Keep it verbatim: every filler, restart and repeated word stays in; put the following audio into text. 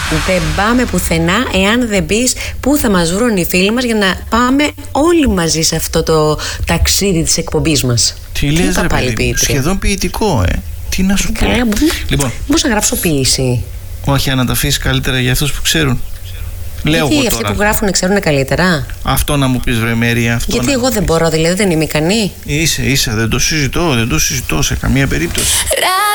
Δεν πάμε πουθενά εάν δεν πεις πού θα μας βρουν οι φίλοι μας για να πάμε όλοι μαζί σε αυτό το ταξίδι της εκπομπής μας. Τι λες ρε παιδί, σχεδόν ποιητικό, ε. Τι να σου πω. Λοιπόν, πώς να γράψω ποίηση. Όχι, αν να τα αφήσεις καλύτερα για αυτούς που ξέρουν. Λέω γιατί εγώ αυτοί τώρα. που γράφουν ξέρουν καλύτερα. Αυτό να μου πεις βρε Μέρη, αυτό. Γιατί να... εγώ δεν μπορώ, δηλαδή δεν είμαι ικανή. Είσαι, είσαι, δεν το συζητώ, δεν το συζητώ σε καμία περίπτωση.